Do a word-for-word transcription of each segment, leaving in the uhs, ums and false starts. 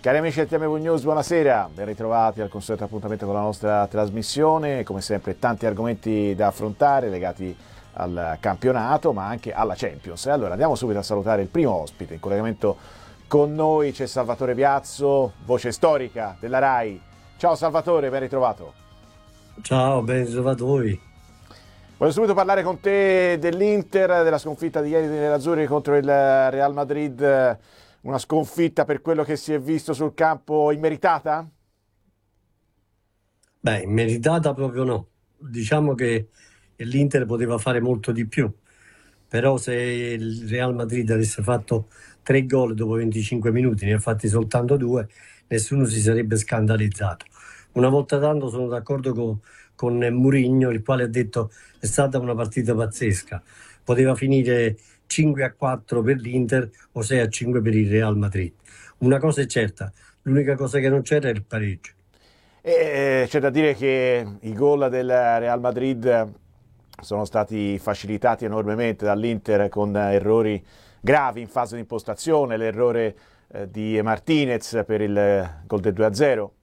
Cari amici del T M V News, buonasera, ben ritrovati al consueto appuntamento con la nostra trasmissione, come sempre tanti argomenti da affrontare legati al campionato ma anche alla Champions. E allora andiamo subito a salutare il primo ospite, in collegamento con noi c'è Salvatore Piazzo, voce storica della RAI. Ciao Salvatore, ben ritrovato. Ciao, ben ritrovato voi. Voglio subito parlare con te dell'Inter, della sconfitta di ieri dei nerazzurri contro il Real Madrid. Una sconfitta per quello che si è visto sul campo immeritata? Beh, immeritata proprio no. Diciamo che l'Inter poteva fare molto di più, però se il Real Madrid avesse fatto tre gol dopo venticinque minuti, ne ha fatti soltanto due, nessuno si sarebbe scandalizzato. Una volta tanto sono d'accordo con, con Mourinho, il quale ha detto è stata una partita pazzesca. Poteva finire cinque a quattro per l'Inter o sei a cinque per il Real Madrid. Una cosa è certa, l'unica cosa che non c'era è il pareggio. E c'è da dire che i gol del Real Madrid sono stati facilitati enormemente dall'Inter con errori gravi in fase di impostazione, l'errore di Martinez per il gol del due a zero.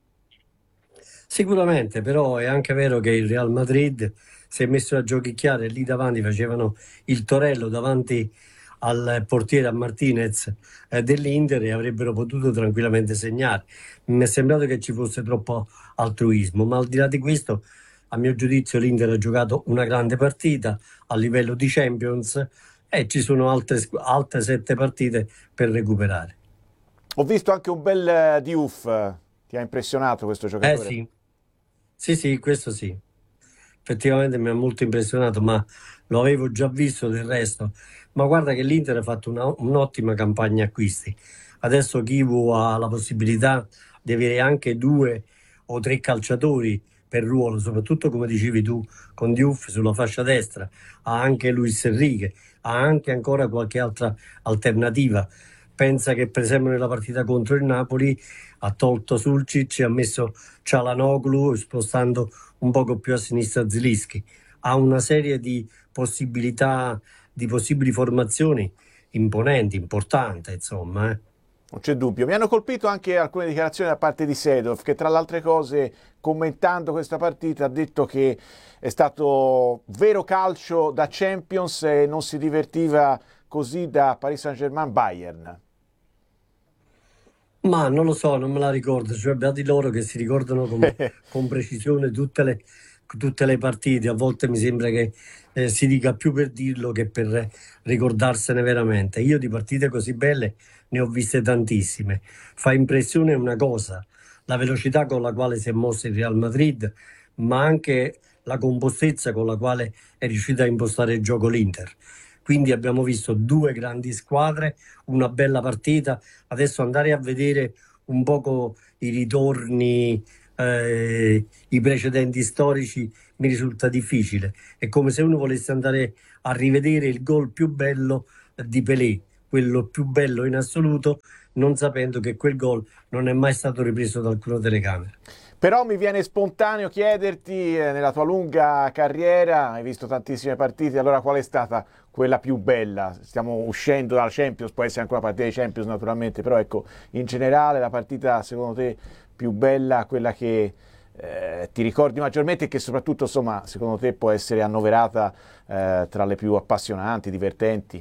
Sicuramente, però è anche vero che il Real Madrid si è messo a giochicchiare, lì davanti facevano il torello davanti al portiere, a Martinez eh, dell'Inter, e avrebbero potuto tranquillamente segnare. Mi è sembrato che ci fosse troppo altruismo, ma al di là di questo, a mio giudizio, l'Inter ha giocato una grande partita a livello di Champions e ci sono altre, altre sette partite per recuperare. Ho visto anche un bel Diouf, ti ha impressionato questo giocatore? Eh sì, sì, sì, questo sì. Effettivamente mi ha molto impressionato, ma lo avevo già visto del resto. Ma guarda che l'Inter ha fatto una, un'ottima campagna acquisti. Adesso Kivu ha la possibilità di avere anche due o tre calciatori per ruolo, soprattutto come dicevi tu con Diouf sulla fascia destra. Ha anche Luis Enrique, ha anche ancora qualche altra alternativa. Pensa che per esempio nella partita contro il Napoli ha tolto Sulcic e ha messo Çalhanoğlu spostando un poco più a sinistra Zilinski. Ha una serie di possibilità, di possibili formazioni imponenti, importanti, insomma. Eh. Non c'è dubbio. Mi hanno colpito anche alcune dichiarazioni da parte di Seedorf, che tra le altre cose, commentando questa partita, ha detto che è stato vero calcio da Champions e non si divertiva così da Paris Saint-Germain-Bayern. Ma non lo so, non me la ricordo, cioè beati loro che si ricordano con, con precisione tutte le, tutte le partite. A volte mi sembra che eh, si dica più per dirlo che per ricordarsene veramente. Io di partite così belle ne ho viste tantissime. Fa impressione una cosa, la velocità con la quale si è mosso il Real Madrid, ma anche la compostezza con la quale è riuscita a impostare il gioco l'Inter. Quindi abbiamo visto due grandi squadre, una bella partita. Adesso andare a vedere un poco i ritorni, eh, i precedenti storici mi risulta difficile. È come se uno volesse andare a rivedere il gol più bello di Pelé, quello più bello in assoluto, non sapendo che quel gol non è mai stato ripreso da alcuna telecamera. Però mi viene spontaneo chiederti, eh, nella tua lunga carriera, hai visto tantissime partite, allora qual è stata quella più bella? Stiamo uscendo dalla Champions, può essere anche una partita di Champions naturalmente, però ecco, in generale la partita secondo te più bella, quella che eh, ti ricordi maggiormente e che soprattutto, insomma, secondo te può essere annoverata eh, tra le più appassionanti, divertenti?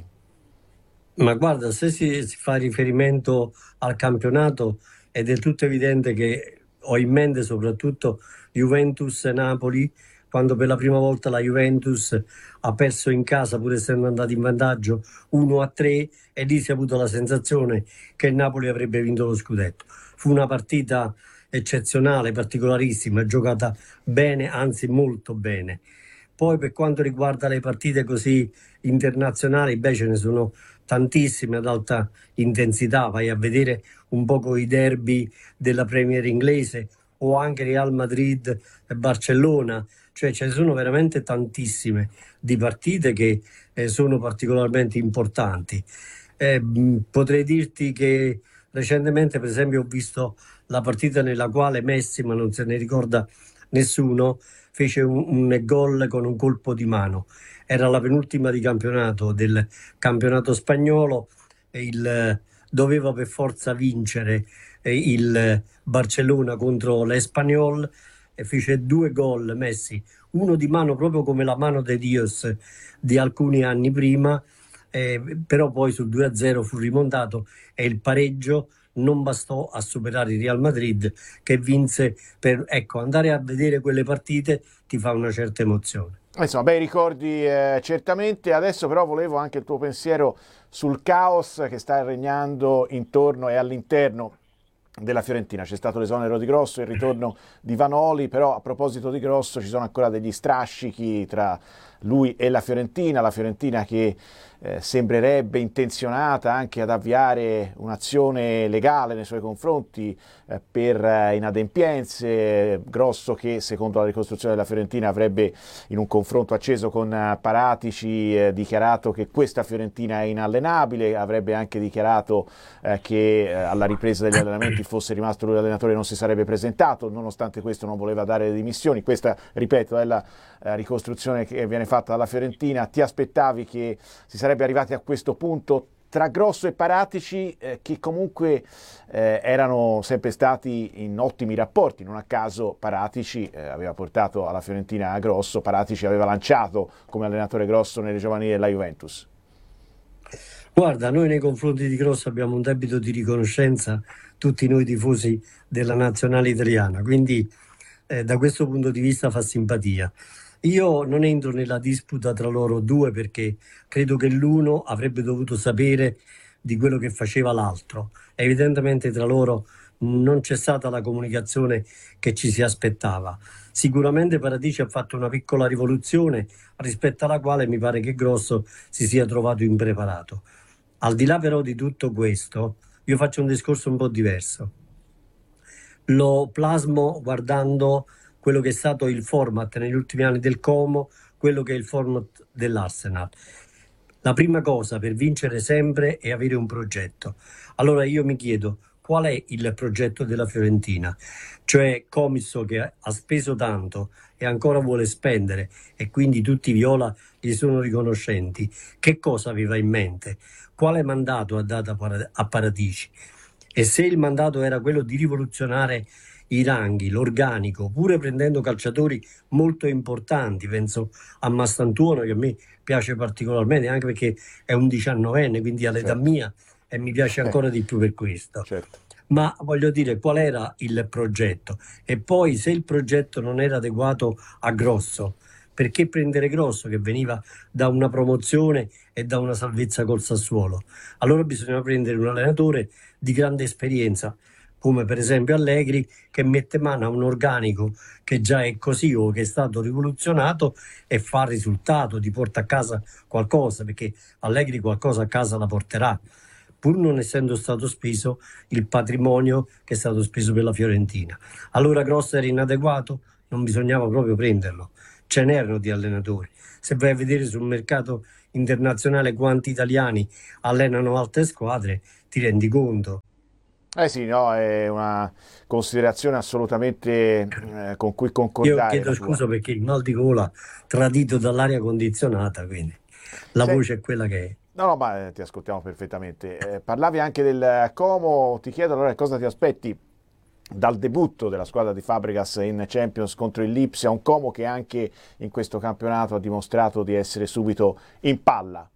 Ma guarda, se si, si fa riferimento al campionato, è del tutto evidente che ho in mente soprattutto Juventus-Napoli, quando per la prima volta la Juventus ha perso in casa pur essendo andata in vantaggio uno a tre, e lì si è avuto la sensazione che il Napoli avrebbe vinto lo scudetto. Fu una partita eccezionale, particolarissima, giocata bene, anzi molto bene. Poi per quanto riguarda le partite così internazionali, beh, ce ne sono tantissime ad alta intensità. Vai a vedere un poco i derby della Premier inglese o anche Real Madrid e Barcellona, cioè ce ne sono veramente tantissime di partite che eh, sono particolarmente importanti. Eh, mh, potrei dirti che recentemente, per esempio, ho visto la partita nella quale Messi, ma non se ne ricorda nessuno, fece un, un gol con un colpo di mano. Era la penultima di campionato del campionato spagnolo e il doveva per forza vincere eh, il Barcellona contro l'Espanyol e fece due gol Messi, uno di mano proprio come la mano de Dios di alcuni anni prima, eh, però poi sul due a zero fu rimontato e il pareggio non bastò a superare il Real Madrid che vinse. Per, ecco, andare a vedere quelle partite ti fa una certa emozione. Insomma, bei ricordi eh, certamente. Adesso però volevo anche il tuo pensiero sul caos che sta regnando intorno e all'interno della Fiorentina. C'è stato l'esonero di Grosso, il ritorno di Vanoli, però a proposito di Grosso ci sono ancora degli strascichi tra lui e la Fiorentina, la Fiorentina che eh, sembrerebbe intenzionata anche ad avviare un'azione legale nei suoi confronti eh, per eh, inadempienze. Grosso che secondo la ricostruzione della Fiorentina avrebbe in un confronto acceso con eh, Paratici eh, dichiarato che questa Fiorentina è inallenabile, avrebbe anche dichiarato eh, che eh, alla ripresa degli allenamenti fosse rimasto lui l'allenatore non si sarebbe presentato, nonostante questo non voleva dare le dimissioni. Questa, ripeto, è la eh, ricostruzione che viene fatta dalla Fiorentina. Ti aspettavi che si sarebbe arrivati a questo punto tra Grosso e Paratici eh, che comunque eh, erano sempre stati in ottimi rapporti? Non a caso Paratici eh, aveva portato alla Fiorentina a Grosso, Paratici aveva lanciato come allenatore Grosso nelle giovanili della Juventus. Guarda, noi nei confronti di Grosso abbiamo un debito di riconoscenza, tutti noi tifosi della nazionale italiana, quindi eh, da questo punto di vista fa simpatia. Io non entro nella disputa tra loro due perché credo che l'uno avrebbe dovuto sapere di quello che faceva l'altro. Evidentemente tra loro non c'è stata la comunicazione che ci si aspettava. Sicuramente Paratici ha fatto una piccola rivoluzione rispetto alla quale mi pare che Grosso si sia trovato impreparato. Al di là però di tutto questo, io faccio un discorso un po' diverso. Lo plasmo guardando quello che è stato il format negli ultimi anni del Como, quello che è il format dell'Arsenal. La prima cosa per vincere sempre è avere un progetto. Allora io mi chiedo qual è il progetto della Fiorentina, cioè Comiso che ha speso tanto e ancora vuole spendere e quindi tutti i viola gli sono riconoscenti. Che cosa aveva in mente? Quale mandato ha dato a Paratici? E se il mandato era quello di rivoluzionare i ranghi, l'organico, pure prendendo calciatori molto importanti, penso a Mastantuono che a me piace particolarmente, anche perché è un diciannovenne, quindi all'età certo. mia, e mi piace ancora eh. di più per questo. Certo. Ma voglio dire, qual era il progetto? E poi se il progetto non era adeguato a Grosso, perché prendere Grosso che veniva da una promozione e da una salvezza col Sassuolo? Allora bisognava prendere un allenatore di grande esperienza, come per esempio Allegri, che mette mano a un organico che già è così o che è stato rivoluzionato e fa il risultato, ti porta a casa qualcosa, perché Allegri qualcosa a casa la porterà, pur non essendo stato speso il patrimonio che è stato speso per la Fiorentina. Allora Grosso era inadeguato? Non bisognava proprio prenderlo. Ce n'erano di allenatori. Se vai a vedere sul mercato internazionale quanti italiani allenano altre squadre, ti rendi conto. Eh sì, no, è una considerazione assolutamente eh, con cui concordare. Io chiedo scusa perché il mal di gola tradito dall'aria condizionata, quindi la Se... voce è quella che è. No, no, ma eh, ti ascoltiamo perfettamente. Eh, parlavi anche del Como, ti chiedo allora cosa ti aspetti dal debutto della squadra di Fabregas in Champions contro il Lipsia, un Como che anche in questo campionato ha dimostrato di essere subito in palla.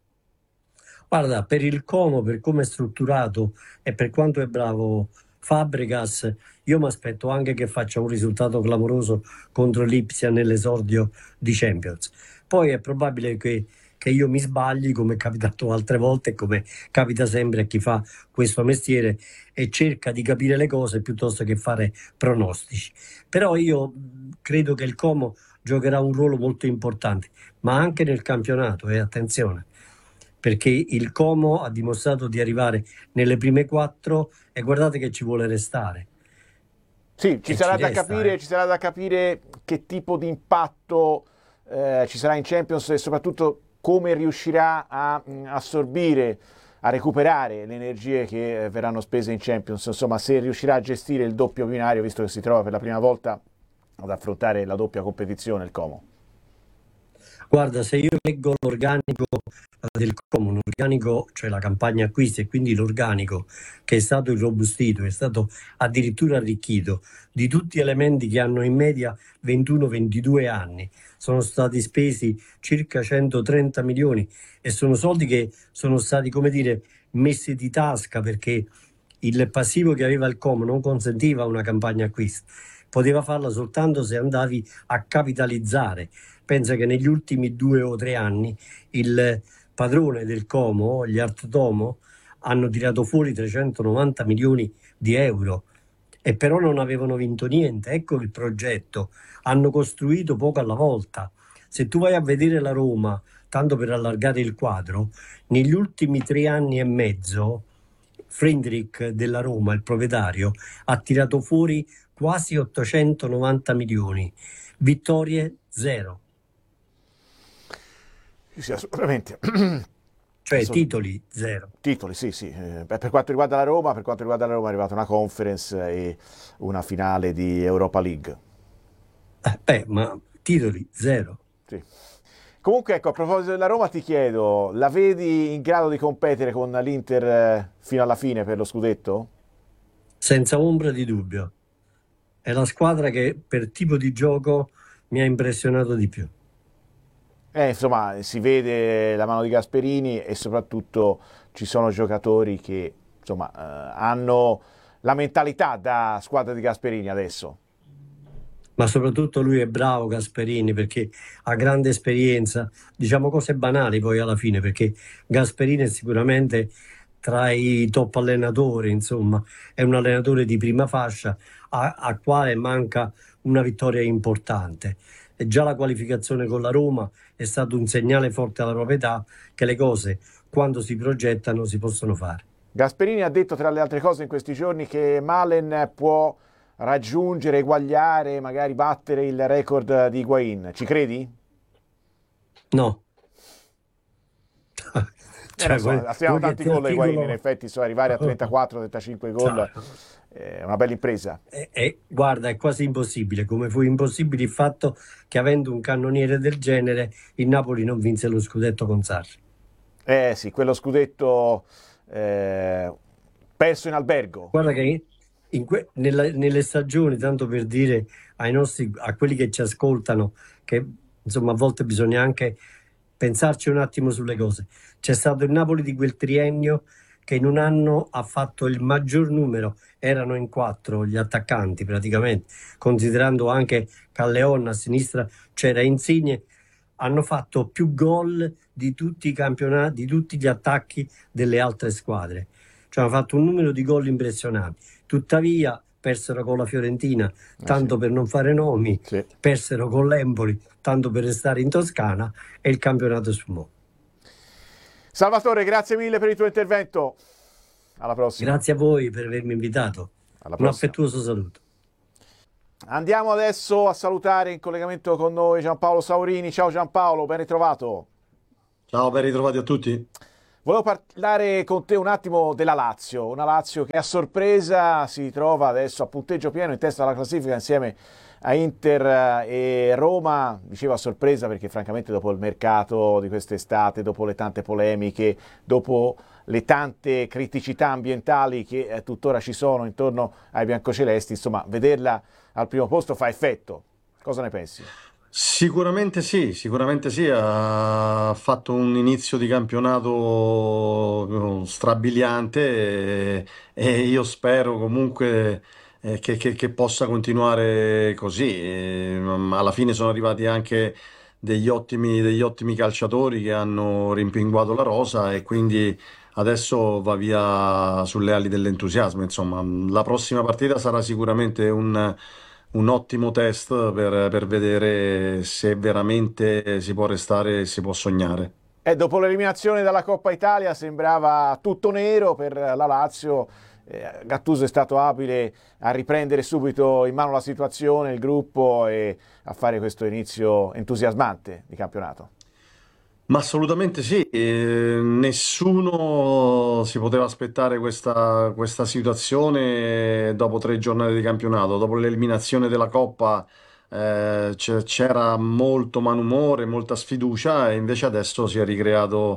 Guarda, per il Como, per come è strutturato e per quanto è bravo Fabregas, io mi aspetto anche che faccia un risultato clamoroso contro l'Ipsia nell'esordio di Champions. Poi è probabile che, che io mi sbagli, come è capitato altre volte e come capita sempre a chi fa questo mestiere e cerca di capire le cose piuttosto che fare pronostici. Però io credo che il Como giocherà un ruolo molto importante, ma anche nel campionato, e eh, attenzione, perché il Como ha dimostrato di arrivare nelle prime quattro e guardate che ci vuole restare. Sì, ci, sarà, ci, da resta, capire, eh. ci sarà da capire che tipo di impatto eh, ci sarà in Champions e soprattutto come riuscirà a mh, assorbire, a recuperare le energie che eh, verranno spese in Champions, insomma se riuscirà a gestire il doppio binario, visto che si trova per la prima volta ad affrontare la doppia competizione il Como. Guarda, se io leggo l'organico del Como, un organico, cioè la campagna acquisti e quindi l'organico che è stato irrobustito, è stato addirittura arricchito di tutti elementi che hanno in media ventuno ventidue anni. Sono stati spesi circa centotrenta milioni e sono soldi che sono stati, come dire, messi di tasca perché il passivo che aveva il Como non consentiva una campagna acquisti, poteva farla soltanto se andavi a capitalizzare. Pensa che negli ultimi due o tre anni il padrone del Como, gli Art Domo, hanno tirato fuori trecentonovanta milioni di euro e però non avevano vinto niente. Ecco il progetto, hanno costruito poco alla volta. Se tu vai a vedere la Roma, tanto per allargare il quadro, negli ultimi tre anni e mezzo Friedrich della Roma, il proprietario, ha tirato fuori quasi ottocentonovanta milioni, vittorie zero. Sì, assolutamente. Cioè Assolut- titoli zero. Titoli, sì, sì. Eh, per quanto riguarda la Roma, per quanto riguarda la Roma è arrivata una conference e una finale di Europa League. Eh, beh, ma titoli zero. Sì. Comunque, ecco, a proposito della Roma ti chiedo, la vedi in grado di competere con l'Inter fino alla fine per lo scudetto? Senza ombra di dubbio. È la squadra che per tipo di gioco mi ha impressionato di più. Eh, insomma, si vede la mano di Gasperini e soprattutto ci sono giocatori che insomma, eh, hanno la mentalità da squadra di Gasperini adesso. Ma soprattutto lui è bravo Gasperini perché ha grande esperienza, diciamo cose banali poi alla fine, perché Gasperini è sicuramente tra i top allenatori, insomma, è un allenatore di prima fascia a, a quale manca una vittoria importante. E già la qualificazione con la Roma è stato un segnale forte alla proprietà che le cose quando si progettano si possono fare. Gasperini ha detto tra le altre cose in questi giorni che Malen può raggiungere, eguagliare, magari battere il record di Higuain. Ci credi? No. Cioè, eh, so, stiamo tanti gol da Higuain, in effetti so, arrivare a trentaquattro trentacinque gol è una bella impresa. E, e, guarda, è quasi impossibile, come fu impossibile il fatto che avendo un cannoniere del genere il Napoli non vinse lo scudetto con Sarri. Eh sì, quello scudetto eh, perso in albergo. Guarda che in que- nella, nelle stagioni, tanto per dire ai nostri, a quelli che ci ascoltano, che insomma a volte bisogna anche pensarci un attimo sulle cose. C'è stato il Napoli di quel triennio che in un anno ha fatto il maggior numero, erano in quattro gli attaccanti praticamente, considerando anche Calleon a sinistra c'era Insigne, hanno fatto più gol di tutti i campionati, di tutti gli attacchi delle altre squadre. Cioè hanno fatto un numero di gol impressionanti. Tuttavia persero con la Fiorentina, tanto ah, sì. per non fare nomi, sì. persero con l'Empoli, tanto per restare in Toscana, e il campionato sfumò. Salvatore, grazie mille per il tuo intervento. Alla prossima. Grazie a voi per avermi invitato. Un affettuoso saluto. Andiamo adesso a salutare in collegamento con noi Giampaolo Saurini. Ciao Giampaolo, ben ritrovato. Ciao, ben ritrovati a tutti. Volevo parlare con te un attimo della Lazio, una Lazio che a sorpresa si trova adesso a punteggio pieno in testa alla classifica insieme a Inter e Roma. Dicevo a sorpresa perché francamente dopo il mercato di quest'estate, dopo le tante polemiche, dopo le tante criticità ambientali che eh, tuttora ci sono intorno ai biancocelesti, insomma, vederla al primo posto fa effetto. Cosa ne pensi? Sicuramente sì, sicuramente sì, ha fatto un inizio di campionato strabiliante e, e io spero comunque eh, che, che- che possa continuare così. E, mm, alla fine sono arrivati anche degli ottimi, degli ottimi calciatori che hanno rimpinguato la rosa e quindi adesso va via sulle ali dell'entusiasmo. Insomma, la prossima partita sarà sicuramente un un ottimo test per, per vedere se veramente si può restare e si può sognare. E dopo l'eliminazione dalla Coppa Italia sembrava tutto nero per la Lazio. Eh, Gattuso è stato abile a riprendere subito in mano la situazione, il gruppo e a fare questo inizio entusiasmante di campionato. Ma assolutamente sì, eh, nessuno si poteva aspettare questa, questa situazione dopo tre giornate di campionato, dopo l'eliminazione della Coppa eh, c'è- c'era molto malumore, molta sfiducia e invece adesso si è ricreato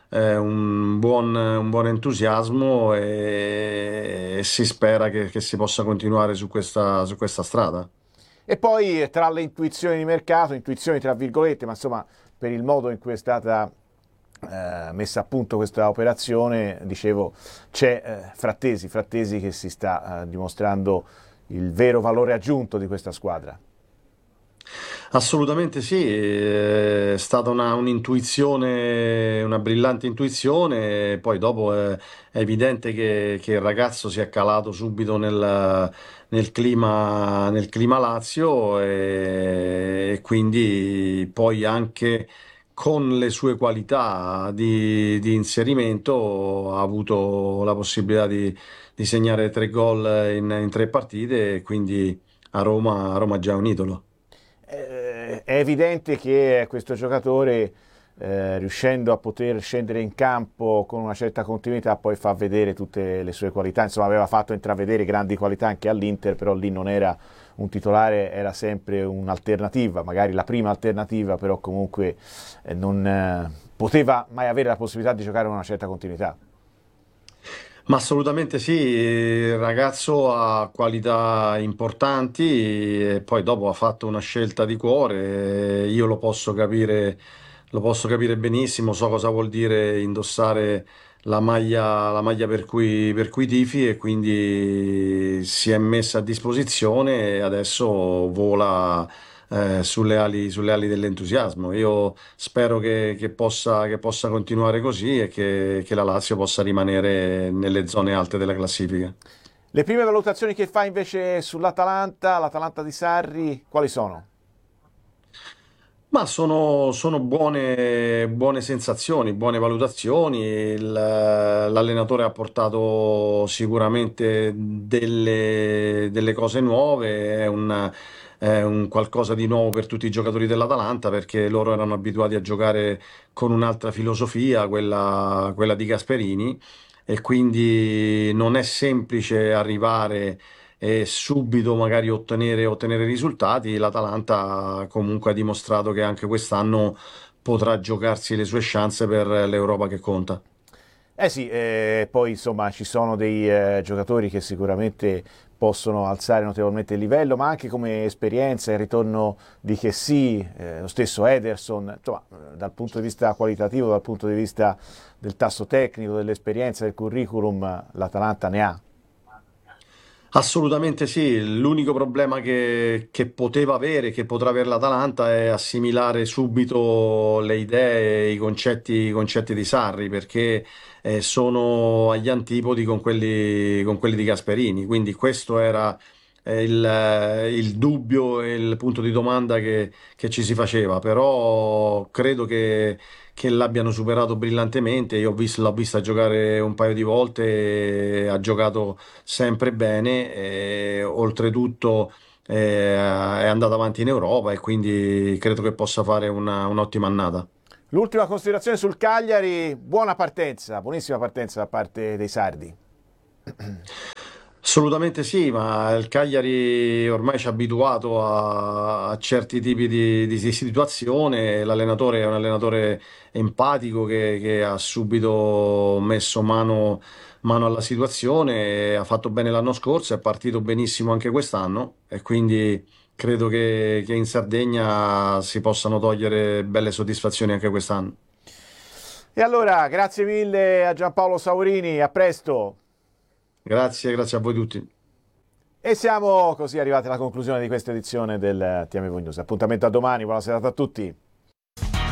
eh, un buon, un buon entusiasmo e, e si spera che, che si possa continuare su questa, su questa strada. E poi tra le intuizioni di mercato, intuizioni tra virgolette, ma insomma per il modo in cui è stata eh, messa a punto questa operazione, dicevo, c'è eh, Frattesi, Frattesi che si sta eh, dimostrando il vero valore aggiunto di questa squadra. Assolutamente sì, è stata una, un'intuizione, una brillante intuizione, e poi dopo è, è evidente che, che il ragazzo si è calato subito nel, nel clima, nel clima Lazio e, e quindi poi anche con le sue qualità di, di inserimento ha avuto la possibilità di, di segnare tre gol in, in tre partite e quindi a Roma, a Roma è già un idolo. Eh, è evidente che questo giocatore, eh, riuscendo a poter scendere in campo con una certa continuità, poi fa vedere tutte le sue qualità. Insomma, aveva fatto intravedere grandi qualità anche all'Inter, però lì non era un titolare, era sempre un'alternativa, magari la prima alternativa, però comunque eh, non eh, poteva mai avere la possibilità di giocare con una certa continuità. Ma assolutamente sì, il ragazzo ha qualità importanti e poi dopo ha fatto una scelta di cuore, e io lo posso capire, lo posso capire benissimo, so cosa vuol dire indossare la maglia, la maglia per cui, per cui tifi e quindi si è messa a disposizione e adesso vola eh, sulle ali, sulle ali dell'entusiasmo. Io spero che, che possa, che possa continuare così e che, che la Lazio possa rimanere nelle zone alte della classifica. Le prime valutazioni che fa invece sull'Atalanta, l'Atalanta di Sarri, quali sono? Ma sono, sono buone, buone sensazioni, buone valutazioni. Il- L'allenatore ha portato sicuramente delle, delle cose nuove, è un, è un qualcosa di nuovo per tutti i giocatori dell'Atalanta perché loro erano abituati a giocare con un'altra filosofia, quella, quella di Gasperini, e quindi non è semplice arrivare e subito magari ottenere, ottenere risultati. L'Atalanta comunque ha dimostrato che anche quest'anno potrà giocarsi le sue chance per l'Europa che conta. Eh sì, eh, poi insomma ci sono dei eh, giocatori che sicuramente possono alzare notevolmente il livello, ma anche come esperienza, il ritorno di Chessy, eh, lo stesso Ederson, insomma, eh, dal punto di vista qualitativo, dal punto di vista del tasso tecnico, dell'esperienza, del curriculum, l'Atalanta ne ha. Assolutamente sì, l'unico problema che, che poteva avere, che potrà avere l'Atalanta è assimilare subito le idee, i concetti, i concetti di Sarri, perché eh, sono agli antipodi con quelli, con quelli di Gasperini, quindi questo era eh, il, eh, il dubbio e il punto di domanda che, che ci si faceva, però credo che, che l'abbiano superato brillantemente. Io ho visto, l'ho vista giocare un paio di volte, e ha giocato sempre bene, e oltretutto eh, è andata avanti in Europa e quindi credo che possa fare una- un'ottima annata. L'ultima considerazione sul Cagliari, buona partenza, buonissima partenza da parte dei sardi. Assolutamente sì, ma il Cagliari ormai ci ha abituato a, a certi tipi di, di situazione. L'allenatore è un allenatore empatico che, che ha subito messo mano, mano alla situazione, ha fatto bene l'anno scorso, è partito benissimo anche quest'anno e quindi credo che, che in Sardegna si possano togliere belle soddisfazioni anche quest'anno. E allora, grazie mille a Giampaolo Saurini, a presto. Grazie, grazie a voi tutti. E siamo così arrivati alla conclusione di questa edizione del T M V News. Appuntamento a domani, buona serata a tutti.